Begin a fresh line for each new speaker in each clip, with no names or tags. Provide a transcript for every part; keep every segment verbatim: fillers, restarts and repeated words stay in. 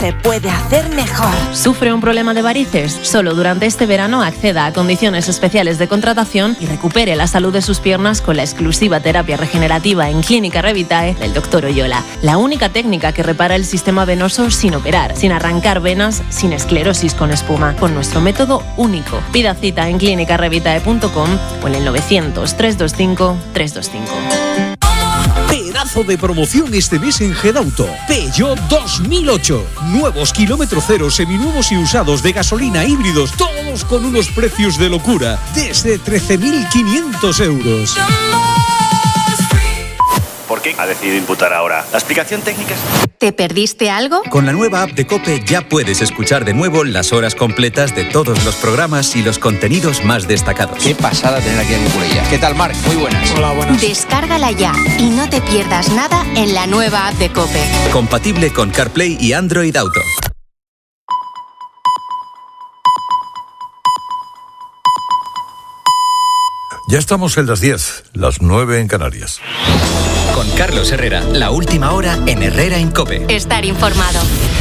se puede hacer mejor.
¿Sufre un problema de varices? Solo durante este verano acceda a condiciones especiales de contratación y recupere la salud de sus piernas con la exclusiva terapia regenerativa en Clínica Revitae del doctor Oyola. La única técnica que repara el sistema venoso sin operar, sin arrancar venas, sin esclerosis con espuma, con nuestro método único. Pida cita en clínica revitae punto com o en el novecientos, trescientos veinticinco, trescientos veinticinco.
Pedazo de promoción este mes en Gedauto. Peugeot dos mil ocho. Nuevos kilómetro cero, seminuevos y usados de gasolina, híbridos, todos con unos precios de locura. Desde trece mil quinientos euros.
¿Por qué ha decidido imputar ahora? ¿La explicación técnica es...?
¿Te perdiste algo?
Con la nueva app de COPE ya puedes escuchar de nuevo las horas completas de todos los programas y los contenidos más destacados.
Qué pasada tener aquí a mi Purella. ¿Qué tal, Marc? Muy buenas.
Hola, buenas.
Descárgala ya y no te pierdas nada en la nueva app de COPE.
Compatible con CarPlay y Android Auto.
Ya estamos en las diez, las nueve en Canarias.
Con Carlos Herrera, la última hora en Herrera en COPE.
Estar informado.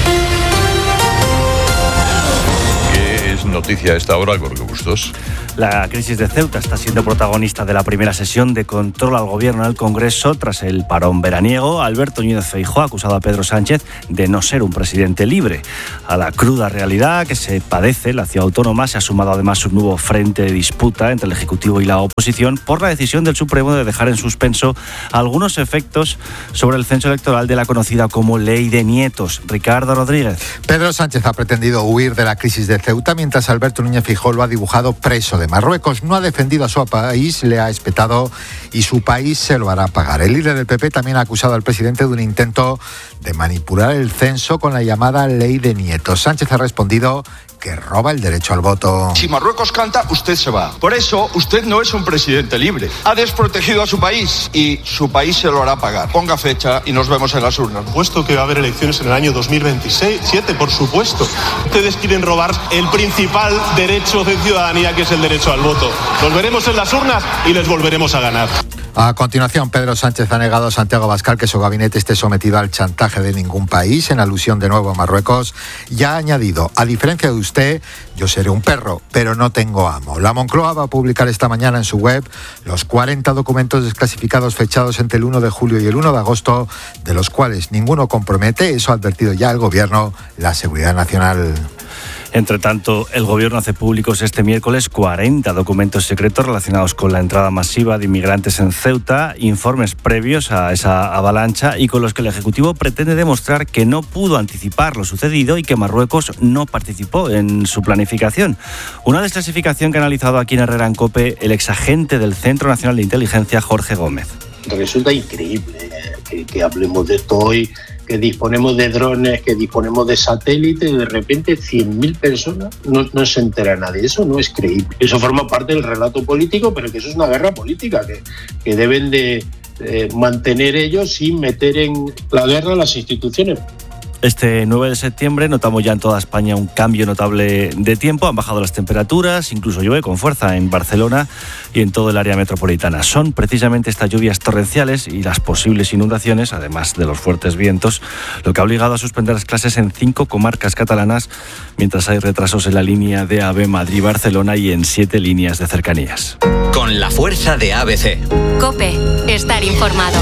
¿Qué es noticia a esta hora, Gorka Bustos?
La crisis de Ceuta está siendo protagonista de la primera sesión de control al gobierno del Congreso tras el parón veraniego. Alberto Núñez Feijóo ha acusado a Pedro Sánchez de no ser un presidente libre. A la cruda realidad que se padece la ciudad autónoma se ha sumado además un nuevo frente de disputa entre el Ejecutivo y la oposición por la decisión del Supremo de dejar en suspenso algunos efectos sobre el censo electoral de la conocida como Ley de Nietos. Ricardo Rodríguez.
Pedro Sánchez ha pretendido huir de la crisis de Ceuta mientras Alberto Núñez Feijóo lo ha dibujado preso de Marruecos. No ha defendido a su país, le ha espetado y su país se lo hará pagar. El líder del P P también ha acusado al presidente de un intento de manipular el censo con la llamada Ley de Nietos. Sánchez ha respondido que roba el derecho al voto.
Si Marruecos canta, usted se va. Por eso, usted no es un presidente libre. Ha desprotegido a su país y su país se lo hará pagar. Ponga fecha y nos vemos en las urnas.
Por supuesto que va a haber elecciones en el año dos mil veintisiete, por supuesto. Ustedes quieren robar el principal derecho de ciudadanía, que es el derecho al voto. Nos veremos en las urnas y les volveremos a ganar.
A continuación, Pedro Sánchez ha negado a Santiago Abascal que su gabinete esté sometido al chantaje de ningún país, en alusión de nuevo a Marruecos, y ha añadido: a diferencia de usted, yo seré un perro, pero no tengo amo. La Moncloa va a publicar esta mañana en su web los cuarenta documentos desclasificados fechados entre el uno de julio y el uno de agosto, de los cuales ninguno compromete, eso ha advertido ya el Gobierno, la seguridad nacional.
Entre tanto, el Gobierno hace públicos este miércoles cuarenta documentos secretos relacionados con la entrada masiva de inmigrantes en Ceuta, informes previos a esa avalancha y con los que el Ejecutivo pretende demostrar que no pudo anticipar lo sucedido y que Marruecos no participó en su planificación. Una desclasificación que ha analizado aquí en Herrera en COPE el exagente del Centro Nacional de Inteligencia, Jorge Gómez.
Resulta increíble que, que hablemos de esto hoy, que disponemos de drones, que disponemos de satélites, y de repente cien mil personas no, no se entera nadie. Eso no es creíble. Eso forma parte del relato político, pero que eso es una guerra política que, que deben de eh, mantener ellos sin meter en la guerra a las instituciones.
Este nueve de septiembre notamos ya en toda España un cambio notable de tiempo. Han bajado las temperaturas, incluso llueve con fuerza en Barcelona y en todo el área metropolitana. Son precisamente estas lluvias torrenciales y las posibles inundaciones, además de los fuertes vientos, lo que ha obligado a suspender las clases en cinco comarcas catalanas, mientras hay retrasos en la línea de AVE Madrid-Barcelona y en siete líneas de cercanías.
Con la fuerza de A B C.
COPE, estar informado.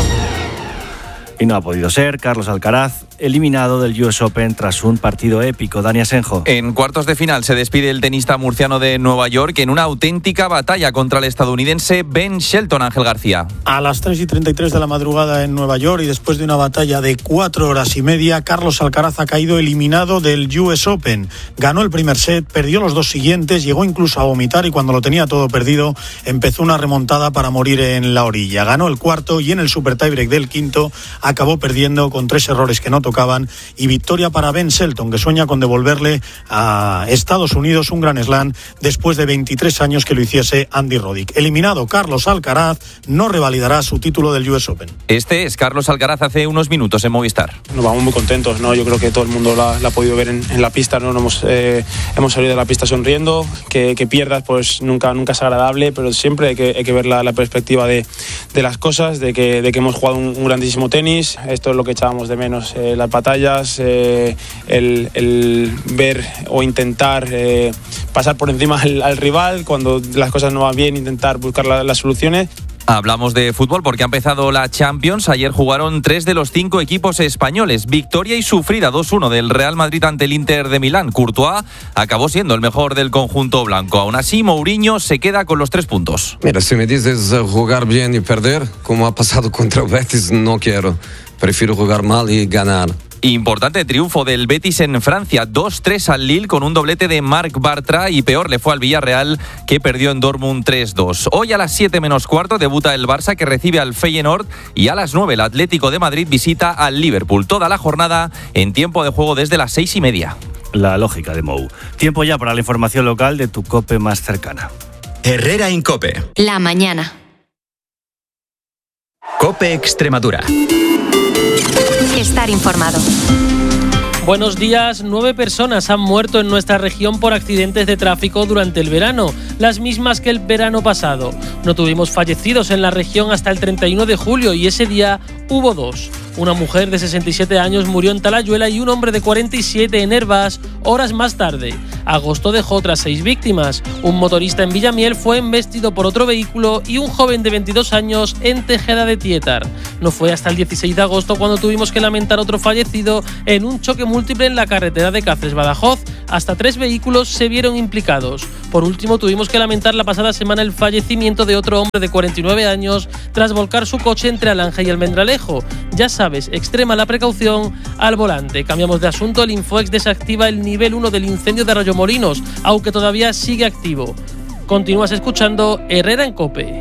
Y no ha podido ser. Carlos Alcaraz, eliminado del U S Open tras un partido épico. Dani Asenjo.
En cuartos de final se despide el tenista murciano de Nueva York en una auténtica batalla contra el estadounidense Ben Shelton. Ángel García.
A las tres y treinta y tres de la madrugada en Nueva York y después de una batalla de cuatro horas y media, Carlos Alcaraz ha caído eliminado del U S Open. Ganó el primer set, perdió los dos siguientes, llegó incluso a vomitar y cuando lo tenía todo perdido empezó una remontada para morir en la orilla. Ganó el cuarto y en el super tiebreak del quinto acabó perdiendo con tres errores que no tocaban y victoria para Ben Shelton, que sueña con devolverle a Estados Unidos un gran slam después de veintitrés años que lo hiciese Andy Roddick. Eliminado Carlos Alcaraz, no revalidará su título del U S Open.
Este es Carlos Alcaraz hace unos minutos en Movistar.
Nos vamos muy contentos, ¿no? Yo creo que todo el mundo la, la ha podido ver en, en la pista, ¿no? Nos hemos, eh, hemos salido de la pista sonriendo, que, que pierdas pues nunca, nunca es agradable, pero siempre hay que, hay que ver la, la perspectiva de, de las cosas, de que, de que hemos jugado un, un grandísimo tenis, tenis. Esto es lo que echábamos de menos, eh, las batallas, eh, el, el ver o intentar eh, pasar por encima al, al rival cuando las cosas no van bien, intentar buscar la, las soluciones.
Hablamos de fútbol porque ha empezado la Champions. Ayer jugaron tres de los cinco equipos españoles. Victoria y sufrida dos uno del Real Madrid ante el Inter de Milán. Courtois acabó siendo el mejor del conjunto blanco. Aún así, Mourinho se queda con los tres puntos.
Mira, si me dices jugar bien y perder, como ha pasado contra el Betis, no quiero. Prefiero jugar mal y ganar.
Importante triunfo del Betis en Francia, dos tres al Lille con un doblete de Marc Bartra, y peor le fue al Villarreal, que perdió en Dortmund tres dos. Hoy a las siete menos cuarto debuta el Barça, que recibe al Feyenoord, y a las nueve el Atlético de Madrid visita al Liverpool. Toda la jornada en tiempo de juego desde las seis y media.
La lógica de Mou. Tiempo ya para la información local de tu COPE más cercana.
Herrera en COPE.
La mañana.
COPE Extremadura.
Estar informado.
Buenos días. Nueve personas han muerto en nuestra región por accidentes de tráfico durante el verano, las mismas que el verano pasado. No tuvimos fallecidos en la región hasta el treinta y uno de julio y ese día hubo dos. Una mujer de sesenta y siete años murió en Talayuela y un hombre de cuarenta y siete en Hervás horas más tarde. Agosto dejó otras seis víctimas. Un motorista en Villamiel fue embestido por otro vehículo y un joven de veintidós años en Tejeda de Tietar. No fue hasta el dieciséis de agosto cuando tuvimos que lamentar otro fallecido en un choque múltiple en la carretera de Cáceres-Badajoz. Hasta tres vehículos se vieron implicados. Por último, tuvimos que lamentar la pasada semana el fallecimiento de otro hombre de cuarenta y nueve años tras volcar su coche entre Alhanja y Almendralejo. Ya sabes, extrema la precaución al volante. Cambiamos de asunto. El Infoex desactiva el nivel uno del incendio de Arroyomolinos, aunque todavía sigue activo. Continúas escuchando Herrera en COPE.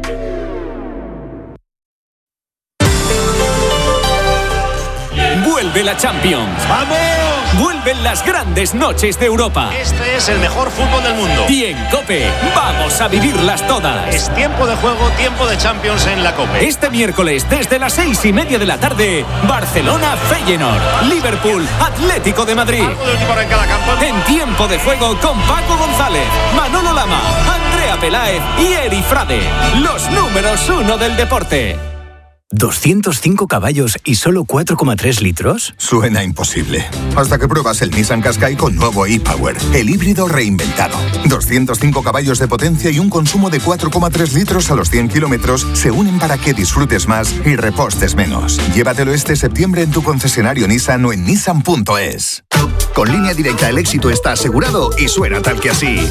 Vuelve la Champions. ¡Vamos! Vuelven las grandes noches de Europa.
Este es el mejor fútbol del mundo.
Y en COPE vamos a vivirlas todas.
Es tiempo de juego, tiempo de Champions en la COPE.
Este miércoles, desde las seis y media de la tarde, Barcelona-Feyenoord, Liverpool-Atlético de Madrid.
Algo de última hora en cada campo.
En tiempo de juego con Paco González, Manolo Lama, Andrea Peláez y Eri Frade. Los números uno del deporte.
¿doscientos cinco caballos y solo cuatro coma tres litros?
Suena imposible. Hasta que pruebas el Nissan Qashqai con nuevo e-Power, el híbrido reinventado. doscientos cinco caballos de potencia y un consumo de cuatro coma tres litros a los cien kilómetros se unen para que disfrutes más y repostes menos. Llévatelo este septiembre en tu concesionario Nissan o en nissan punto es.
Con Línea Directa el éxito está asegurado y suena tal que así.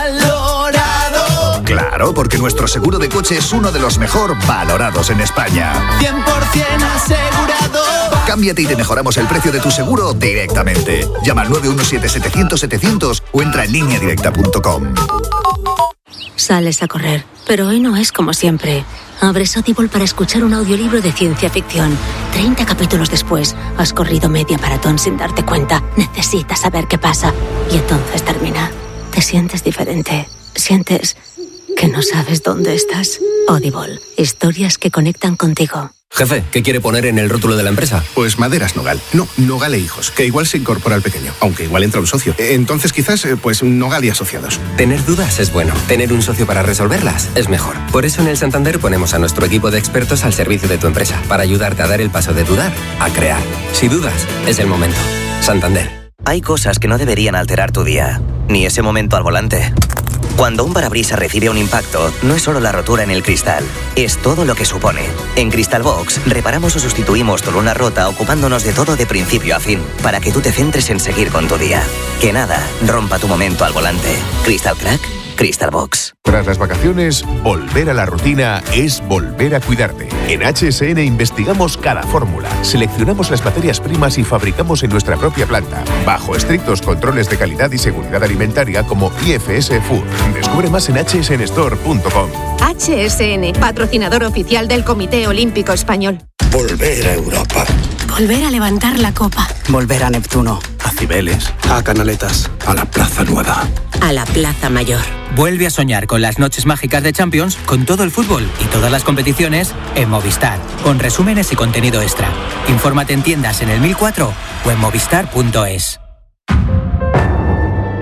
¡Valorado!
Claro, porque nuestro seguro de coche es uno de los mejor valorados en España.
cien por ciento asegurado.
Cámbiate y te mejoramos el precio de tu seguro directamente. Llama al nueve uno siete setecientos setecientos o entra en línea directa punto com.
Sales a correr, pero hoy no es como siempre. Abres Audible para escuchar un audiolibro de ciencia ficción. treinta capítulos después, has corrido media maratón sin darte cuenta. Necesitas saber qué pasa. Y entonces termina. Te sientes diferente. Sientes que no sabes dónde estás. Audible. Historias que conectan contigo.
Jefe, ¿qué quiere poner en el rótulo de la empresa?
Pues Maderas Nogal. No, Nogal e Hijos, que igual se incorpora al pequeño, aunque igual entra un socio. Entonces quizás, pues Nogal y Asociados.
Tener dudas es bueno. Tener un socio para resolverlas es mejor. Por eso en el Santander ponemos a nuestro equipo de expertos al servicio de tu empresa, para ayudarte a dar el paso de dudar a crear. Si dudas, es el momento. Santander.
Hay cosas que no deberían alterar tu día, ni ese momento al volante. Cuando un parabrisas recibe un impacto, no es solo la rotura en el cristal, es todo lo que supone. En Crystal Box, reparamos o sustituimos tu luna rota ocupándonos de todo de principio a fin, para que tú te centres en seguir con tu día. Que nada rompa tu momento al volante. Crystal Crack, Crystal Box.
Tras las vacaciones, volver a la rutina es volver a cuidarte. En H S N investigamos cada fórmula, seleccionamos las materias primas y fabricamos en nuestra propia planta, bajo estrictos controles de calidad y seguridad alimentaria como I F S Food. Descubre más en h s n store punto com.
H S N, patrocinador oficial del Comité Olímpico Español.
Volver a Europa.
Volver a levantar la copa.
Volver a Neptuno. A Cibeles. A Canaletas. A la Plaza Nueva.
A la Plaza Mayor.
Vuelve a soñar con las noches mágicas de Champions, con todo el fútbol y todas las competiciones en Movistar, con resúmenes y contenido extra. Infórmate en tiendas en el mil cuatro o en movistar punto es.
En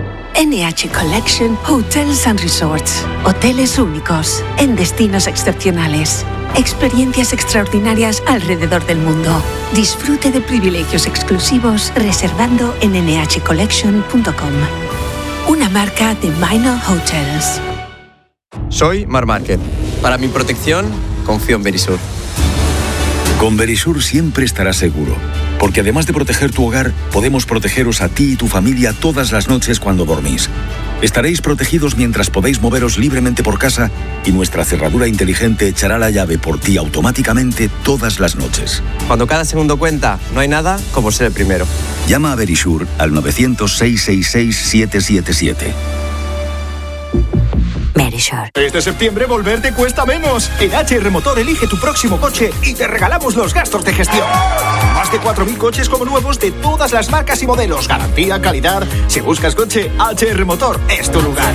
N H Collection Hotels and Resorts. Hoteles únicos, en destinos excepcionales. Experiencias extraordinarias alrededor del mundo. Disfrute de privilegios exclusivos reservando en ene hache collection punto com. Una marca de Minor Hotels.
Soy Mar Márquez. Para mi protección, confío en Verisur.
Con Verisur siempre estarás seguro, porque además de proteger tu hogar, podemos protegeros a ti y tu familia todas las noches cuando dormís. Estaréis protegidos mientras podéis moveros libremente por casa y nuestra cerradura inteligente echará la llave por ti automáticamente todas las noches.
Cuando cada segundo cuenta, no hay nada como ser el primero.
Llama a Verisur al nueve cero cero, seis seis seis, siete siete siete.
Verisur.
Este septiembre volver te cuesta menos. En H R Motor elige tu próximo coche y te regalamos los gastos de gestión. Más de cuatro mil coches como nuevos de todas las marcas y modelos. Garantía, calidad. Si buscas coche, H R Motor es tu lugar.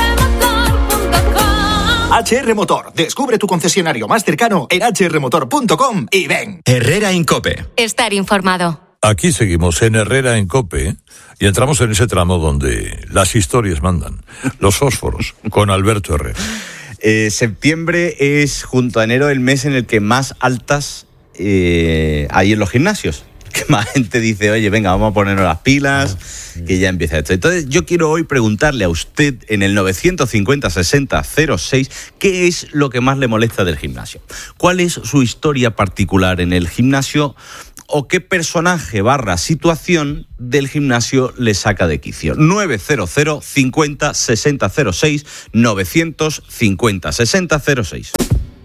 H R Motor. Descubre tu concesionario más cercano en hache erre motor punto com y ven.
Herrera Incope.
Estar informado.
Aquí seguimos en Herrera en COPE y entramos en ese tramo donde las historias mandan. Los fósforos, con Alberto Herrera.
Eh, septiembre es, junto a enero, el mes en el que más altas eh, hay en los gimnasios. Que más gente dice, oye, venga, vamos a ponernos las pilas, que ya empieza esto. Entonces, yo quiero hoy preguntarle a usted en el novecientos cincuenta, sesenta, cero seis, ¿qué es lo que más le molesta del gimnasio? ¿Cuál es su historia particular en el gimnasio? ¿O qué personaje barra situación del gimnasio le saca de quicio? nueve cero cero, cincuenta, sesenta, cero seis, novecientos cincuenta, sesenta, cero seis.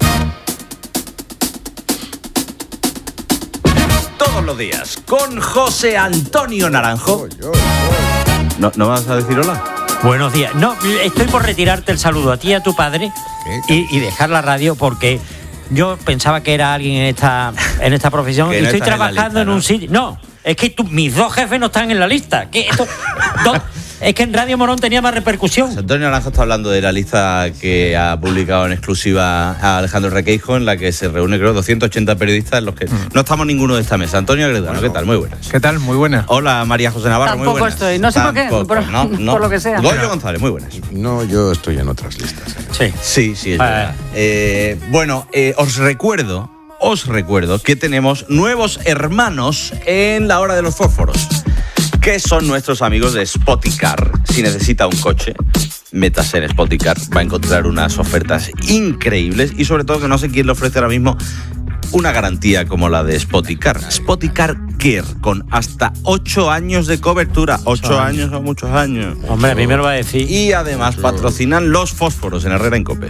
Todos los días, con José Antonio Naranjo. ¿No, ¿no vas a decir hola?
Buenos días. No, estoy por retirarte el saludo a ti y a tu padre y, y dejar la radio porque... Yo pensaba que era alguien en esta en esta profesión y no estoy trabajando en, lista, en un ¿no? sitio. No, es que tú, mis dos jefes no están en la lista. ¿Qué, esto, dos, es que en Radio Morón tenía más repercusión.
Antonio Naranjo está hablando de la lista que ha publicado en exclusiva a Alejandro Requeijo, en la que se reúne, creo, doscientos ochenta periodistas, en los que mm. no estamos ninguno de esta mesa. Antonio Agredano, bueno, ¿qué tal? Muy buenas.
¿Qué tal? Muy buenas.
Hola, María José Navarro,
Tampoco
muy buenas.
Estoy, no sé
Tampoco,
por qué, por,
no, no.
por lo que sea.
Goyo González, muy buenas.
No, yo estoy en otras listas.
¿eh? Sí, sí, sí, es verdad. Eh, bueno, eh, os recuerdo, os recuerdo que tenemos nuevos hermanos en la hora de los fósforos, que son nuestros amigos de Spoticar. Si necesita un coche, métase en Spoticar, va a encontrar unas ofertas increíbles y sobre todo que no sé quién le ofrece ahora mismo una garantía como la de Spoticar. Spoticar Care, con hasta ocho años de cobertura. ocho años son muchos años.
Hombre, a mí me lo va a decir.
Y además patrocinan los fósforos en Herrera en Cope.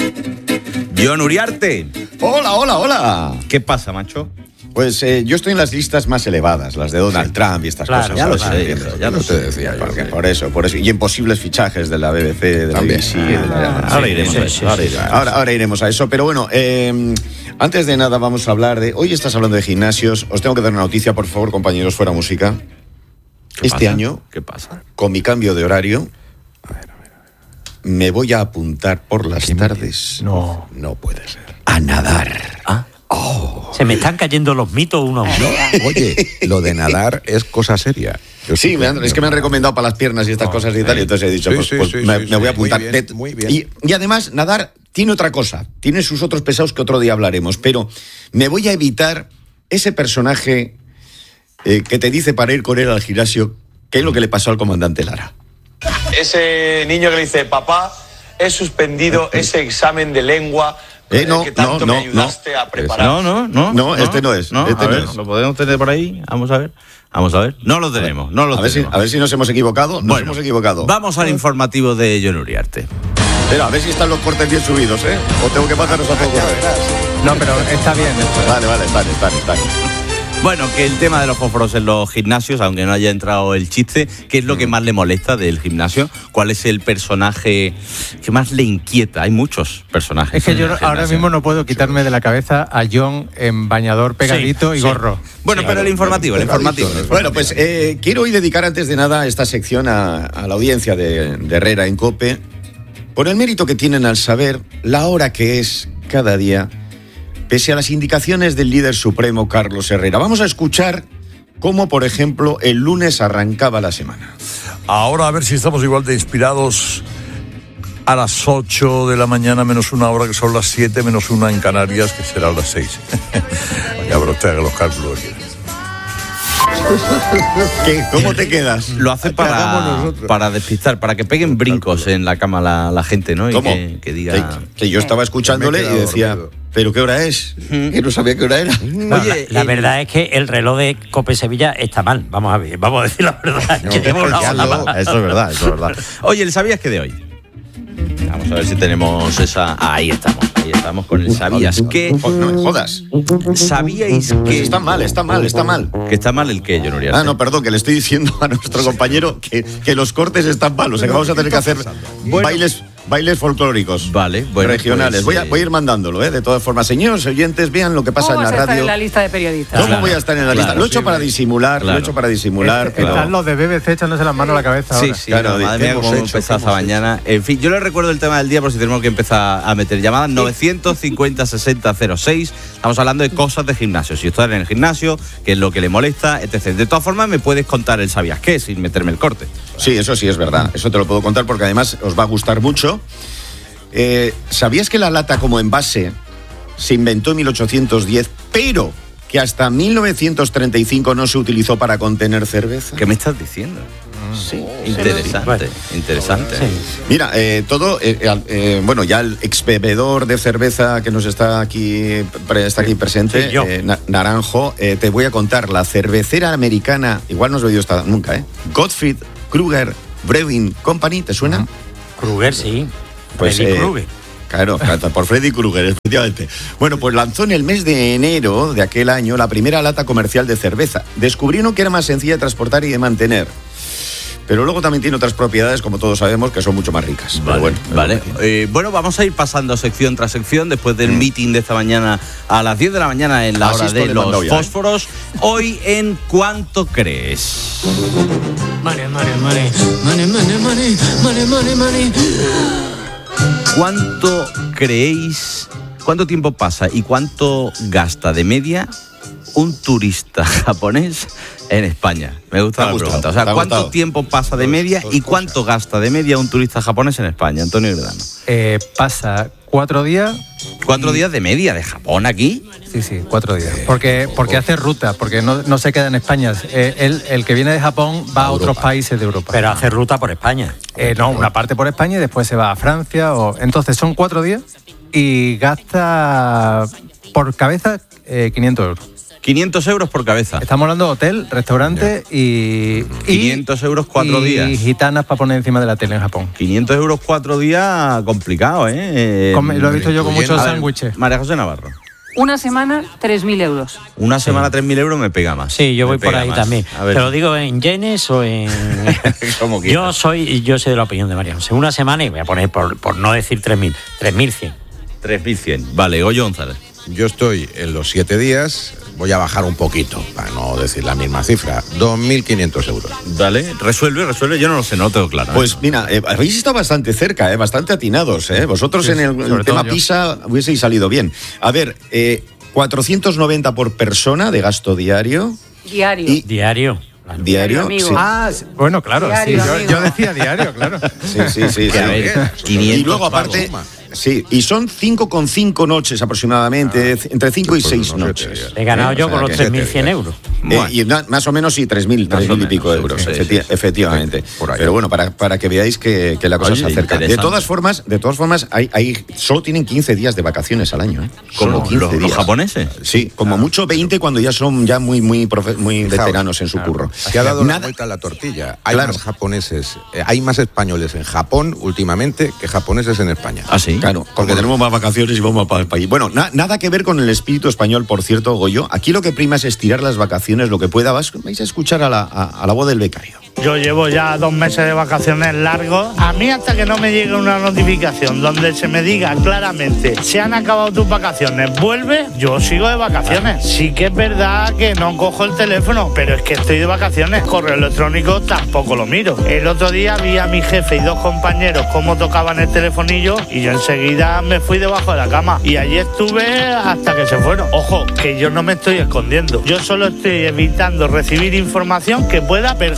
John Uriarte.
Hola, hola, hola.
¿Qué pasa, macho?
Pues eh, yo estoy en las listas más elevadas, las de Donald sí. Trump y estas
claro,
cosas.
Ya lo
sé,
ya, ya lo
te decía. Porque, por eso, por eso. Y en posibles fichajes de la B B C, de la B B C. De la,
ah, ahora, sí, iremos sí, a eso,
sí,
ahora,
sí,
iremos.
Ahora, ahora iremos a eso. Pero bueno, eh, antes de nada vamos a hablar de... Hoy estás hablando de gimnasios. Os tengo que dar una noticia, por favor, compañeros, fuera música. Este
pasa?
año,
¿Qué pasa?
Con mi cambio de horario, a ver, a ver, a ver. me voy a apuntar por las tardes.
No.
No puede ser. A nadar.
¿Ah?
Oh.
Se me están cayendo los mitos uno a uno.
No, oye, lo de nadar es cosa seria.
Yo sí, me han, es que me han recomendado para las piernas y estas no, cosas y tal, y entonces he dicho, sí, pues, sí, pues sí, me, sí, me voy a apuntar.
Muy bien, muy bien.
Y, y además, nadar tiene otra cosa, tiene sus otros pesados que otro día hablaremos, pero me voy a evitar ese personaje eh, que te dice para ir con él al gimnasio, qué es lo que le pasó al comandante Lara.
Ese niño que le dice, papá, he suspendido ese examen de lengua...
Eh, no,
que tanto
no,
me ayudaste
no.
a preparar.
No, no, no.
No, este no es.
No,
este
a
no
ver,
es.
¿lo podemos tener por ahí? Vamos a ver. Vamos a ver. No lo tenemos, no lo
a ver
tenemos.
Si, a ver si nos hemos equivocado. Nos
bueno,
hemos equivocado.
Vamos al informativo de John Uriarte.
Espera, a ver si están los cortes bien subidos, ¿eh? O tengo que pasarnos a poco.
No, pero está bien. Esto.
Vale, vale, vale, vale, vale.
Bueno, que el tema de los fósforos en los gimnasios, aunque no haya entrado el chiste, ¿qué es lo que más le molesta del gimnasio? ¿Cuál es el personaje que más le inquieta? Hay muchos personajes.
Es que yo ahora mismo no puedo quitarme de la cabeza a John en bañador pegadito sí, y sí. gorro.
Bueno, sí, pero el informativo, el informativo.
El informativo. Bueno, pues eh, quiero hoy dedicar antes de nada esta sección a, a la audiencia de, de Herrera en COPE, por el mérito que tienen al saber la hora que es cada día, pese a las indicaciones del líder supremo Carlos Herrera. Vamos a escuchar cómo, por ejemplo, el lunes arrancaba la semana.
Ahora a ver si estamos igual de inspirados a las ocho de la mañana menos una hora, que son las siete menos una en Canarias, que será a las seis. Ya, pero usted haga los cálculos.
¿Qué? ¿Cómo te quedas?
Lo hace para, para despistar, para que peguen brincos en la cama la, la gente, ¿no? Y
¿Cómo?
Que, que diga...
Que, que yo estaba escuchándole y decía, ¿pero qué hora es? Que no sabía qué hora era.
No, Oye, la, la verdad es que el reloj de Cope Sevilla está mal. Vamos a ver, vamos a decir la verdad.
No, eso, lo, eso es verdad, eso es verdad. Oye, ¿el sabías que de hoy? Vamos a ver si tenemos esa... Ahí estamos, ahí estamos con el sabías que...
No me jodas.
¿Sabíais que...?
Está mal, está mal, está mal.
¿Que está mal el qué, Jon Uriarte?
Ah, no, perdón, que le estoy diciendo a nuestro compañero que, que los cortes están malos, que vamos a tener que hacer bueno, bailes... Bailes folclóricos.
Vale, bueno.
Regionales.
Pues,
voy, a, voy a ir mandándolo, ¿eh? De todas formas. Señores oyentes, vean lo que pasa en la radio.
¿Cómo vas a estar en la lista de periodistas?
¿Cómo claro, voy a estar en la lista? Claro, lo he hecho sí, para disimular, claro. lo he hecho para disimular.
Están pero... los de B B C echándose las manos a la cabeza
sí,
ahora.
Sí, claro. Madre mía, cómo empezó esta mañana. En fin, yo les recuerdo el tema del día por si tenemos que empezar a meter llamadas. novecientos cincuenta sesenta cero seis. Estamos hablando de cosas de gimnasio. Si estás en el gimnasio, qué es lo que le molesta, etcétera. De todas formas, me puedes contar el sabías qué sin meterme el corte.
Sí, eso sí es verdad. Eso te lo puedo contar porque además os va a gustar mucho. Eh, ¿Sabías que la lata como envase se inventó en mil ochocientos diez, pero que hasta mil novecientos treinta y cinco no se utilizó para contener cerveza?
¿Qué me estás diciendo?
Sí,
interesante, sí. interesante. Sí.
Mira, eh, todo, eh, eh, bueno, ya el ex bebedor de cerveza que nos está aquí, está aquí presente, sí, eh, Naranjo, eh, te voy a contar, la cervecera americana, igual no has oído esta nunca, ¿eh? Gottfried Kruger Brewing Company, ¿te suena?
Uh-huh. Kruger, sí.
Pues,
Freddy
eh,
Krueger.
Claro, por Freddy Krueger, efectivamente. Bueno, pues lanzó en el mes de enero de aquel año la primera lata comercial de cerveza. Descubrieron que era más sencilla de transportar y de mantener. Pero luego también tiene otras propiedades, como todos sabemos, que son mucho más ricas.
Vale,
bueno,
vale. Eh, bueno, vamos a ir pasando sección tras sección después del mm. meeting de esta mañana a las diez de la mañana en la hora de los fósforos. Hoy en ¿Cuánto crees?
Money, money, money, money, money, money, money, money, money.
¿Cuánto creéis, cuánto tiempo pasa y cuánto gasta de media un turista japonés en España? Me gusta la pregunta. O sea, ¿cuánto tiempo pasa de media y cuánto gasta de media un turista japonés en España? Antonio Gredano.
Eh, pasa cuatro días.
¿Cuatro días de media de Japón aquí?
Sí, sí, cuatro días. Porque, porque hace ruta, porque no, no se queda en España. Eh, el, el que viene de Japón va a, a otros países de Europa.
Pero hace ruta por España.
Eh, no, una parte por España y después se va a Francia. O... Entonces son cuatro días y gasta por cabeza eh, quinientos euros.
quinientos euros por cabeza.
Estamos hablando de hotel, restaurante y...
quinientos euros cuatro
y
días.
Y gitanas para poner encima de la tele en Japón.
quinientos euros cuatro días, complicado, ¿eh?
Con, lo he visto yo con muchos sándwiches.
María José Navarro.
Una semana, tres mil euros.
Una semana, tres mil euros me pega más.
Sí, yo voy por ahí
más.
también. Te lo digo en yenes o en...
Como
yo soy yo soy de la opinión de María José. Una semana y voy a poner, por, por no decir tres mil, tres mil cien.
tres mil cien. Vale, Goyo González.
Yo estoy en los siete días, voy a bajar un poquito, para no decir la misma cifra, dos mil quinientos euros.
Dale, resuelve, resuelve, yo no lo sé, no lo tengo claro.
Pues ¿eh? mira, eh, habéis estado bastante cerca, eh, bastante atinados. Eh. Vosotros sí, en el, el tema PISA hubieseis salido bien. A ver, eh, cuatrocientos noventa por persona de gasto diario.
Diario.
Y, diario.
Diario,
sí. Ah, bueno, claro, diario, sí. Yo, yo decía diario, claro.
Sí, sí, sí. sí.
A ver,
y luego aparte, sí, y son cinco con cinco noches aproximadamente, ah, entre cinco y seis no noches.
He ganado eh, yo o sea, con los tres mil cien euros.
Eh, y na, más o menos sí, tres mil, tres mil y pico euros, sí, efecti- sí, efectivamente. Sí, Pero bueno, para, para que veáis que, que la cosa Oye, se acerca. De todas formas, de todas formas, hay, hay, solo tienen quince días de vacaciones al año. ¿eh?
Como quince
los,
días. ¿Los japoneses?
Sí, como claro. mucho veinte cuando ya son ya muy, muy, profe- muy veteranos en su
claro.
curro.
Se ha dado Nada. la vuelta a la tortilla. Hay claro. más japoneses, eh, hay más españoles en Japón últimamente que japoneses en España.
¿Ah, sí?
Claro, porque tenemos más vacaciones y vamos para el país. Bueno, na, nada que ver con el espíritu español, por cierto, Goyo. Aquí lo que prima es estirar las vacaciones lo que pueda. Vas, vais a escuchar a la, a, a la voz del becario.
Yo llevo ya dos meses de vacaciones largos. A mí hasta que no me llegue una notificación donde se me diga claramente se han acabado tus vacaciones, vuelve, yo sigo de vacaciones. Sí que es verdad que no cojo el teléfono, pero es que estoy de vacaciones. Correo electrónico tampoco lo miro. El otro día vi a mi jefe y dos compañeros cómo tocaban el telefonillo y yo enseguida me fui debajo de la cama. Y allí estuve hasta que se fueron. Ojo, que yo no me estoy escondiendo. Yo solo estoy evitando recibir información que pueda perjudicar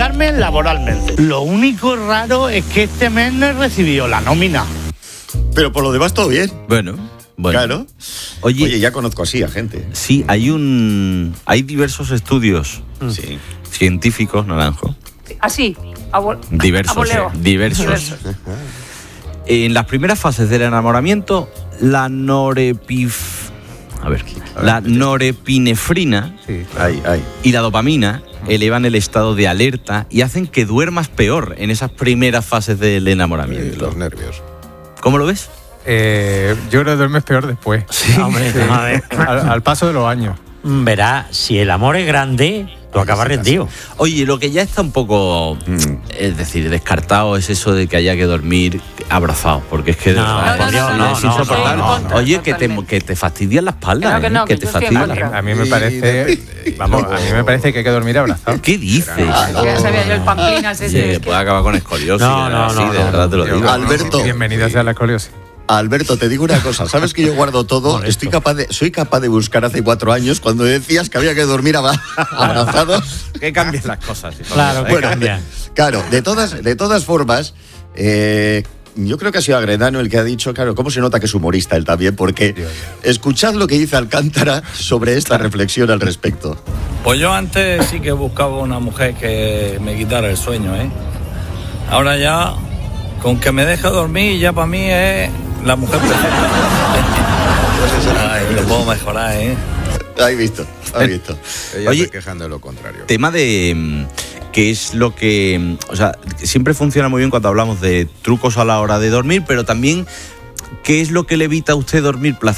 reivindicarme laboralmente. Lo único raro es que este mes no he recibido la nómina.
Pero por lo demás todo bien.
Bueno, bueno.
Claro.
Oye,
Oye, ya conozco así a gente.
Sí, hay un hay diversos estudios
sí.
científicos, Naranjo.
Así, abol-
Diversos,
aboleo.
eh, diversos.
Diversos.
En las primeras fases del enamoramiento, la norepif... A ver, la norepinefrina
ay, ay.
y la dopamina elevan el estado de alerta y hacen que duermas peor en esas primeras fases del enamoramiento.
Sí, los nervios.
¿Cómo lo ves?
Eh, yo creo que duermes peor después.
Sí, hombre,
Sí.
a ver.
Al, al paso de los años.
Verás, si el amor es grande, tú acabas rendido.
Oye, lo que ya está un poco, es decir, descartado es eso de que haya que dormir abrazado, porque es que de
No,
verdad,
por Dios,
es
no, no,
insoportable.
no, no, no.
Oye, que te, que te fastidia la espalda,
Que no, que
¿eh?
no,
que
que
te
yo estoy
fastidia
en
la
contra.
A mí me parece, vamos, a mí me parece que hay que dormir abrazado.
¿Qué dices?
Ya sabía yo el pamplinas
Sí,
ese.
que puede acabar con escoliosis.
No, no,
sí,
no,
de
no,
verdad te lo digo.
Alberto.
Bienvenido sea la escoliosis.
Alberto, te digo una cosa, sabes que yo guardo todo, estoy capaz de, soy capaz de buscar hace cuatro años cuando decías que había que dormir abra- abrazados.
Que cambian las cosas. hijo
Claro,
mío,
que
¿eh?
Bueno,
cambia.
Claro, de todas, de todas formas, eh, yo creo que ha sido Agredano el que ha dicho, claro, cómo se nota que es humorista él también, porque escuchad lo que dice Alcántara sobre esta reflexión al respecto.
Pues yo antes sí que buscaba una mujer que me quitara el sueño, ¿eh? Ahora ya, con que me deje dormir, ya para mí es la mujer perfecta. Ay, lo puedo mejorar, ¿eh?
Has visto, has visto.
Ella
Oye,
está quejando de lo contrario.
Tema de mm, que es lo que, mm, o sea, siempre funciona muy bien cuando hablamos de trucos a la hora de dormir, pero también qué es lo que le evita a usted dormir